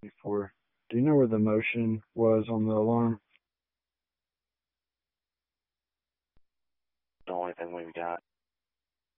before. Do you know where the motion was on the alarm? The only thing we've got.